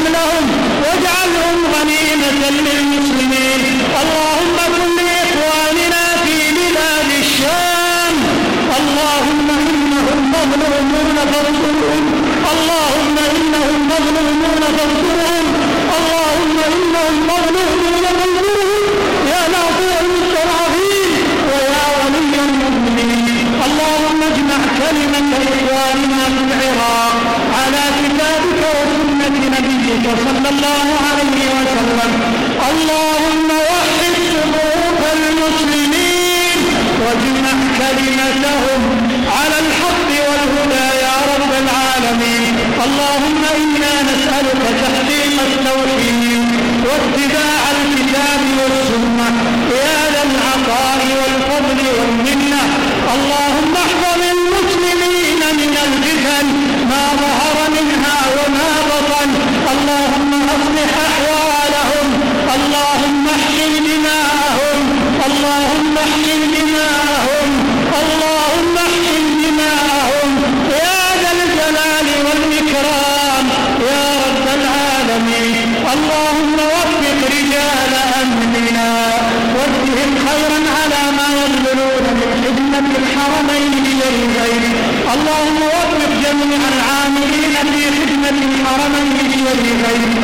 شملهم واجعلهم غنيمة للمسلمين. اللهم كن لإخواننا في بلاد الشام، اللهم إنهم مظلومون فانصرهم، اللهم إنهم مظلومون فانصرهم، اللهم إنهم مظلومون فانصرهم يا ناصر المستضعفين ويا ولي المؤمنين. اللهم اجمع كلمة إخواننا في العراق على كتابك وسنة نبيك صلى الله عليه وسلم. اللهم وحد صفوف المسلمين واجمع كلمتهم على الحق والهدى يا رب العالمين. اللهم إنا نسألك تحقيق التوحيد واتباع الكتاب والسنة يا ذا العطاء والفضل والمنة. اللهم احفظ المسلمين من الفتن ما ظهر منها وما بطن. اللهم اصلح أحوالهم، اللهم احقن دماءهم، اللهم احقن دماءهم، اللهم احقن دماءهم يا ذا الجلال والإكرام يا رب العالمين. اللهم وفق رجال أمننا وجههم خيرا على ما يبذلون من خدمة الحرمين الشريفين. اللهم وفق جميع العاملين في خدمة الحرمين الشريفين.